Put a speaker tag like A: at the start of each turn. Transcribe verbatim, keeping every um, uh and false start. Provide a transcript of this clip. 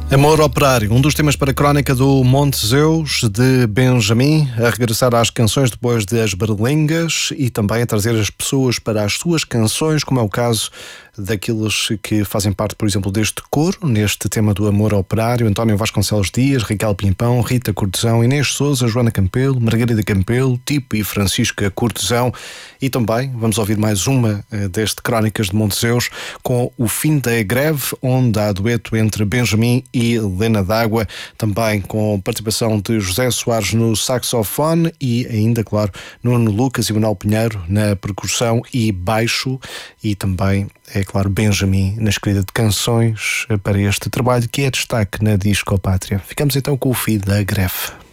A: Amor Operário, um dos temas para a crónica do Monte Zeus, de Benjamin, a regressar às canções depois de As Berlengas e também a trazer as pessoas para as suas canções, como é o caso daqueles que fazem parte, por exemplo, deste coro, neste tema do Amor Operário: António Vasconcelos Dias, Raquel Pimpão, Rita Cortesão, Inês Souza, Joana Campelo, Margarida Campelo, Tipo e Francisca Cortesão. E também vamos ouvir mais uma deste Crónicas de Monte Zeus, com O Fim da Greve, onde há dueto entre Benjamin e Helena D'Água, também com participação de José Soares no saxofone e ainda, claro, Nuno Lucas e Manuel Pinheiro na percussão e baixo, e também, é claro, Benjamin na escrita de canções para este trabalho que é destaque na Disco Pátria. Ficamos então com O Fim da Greve.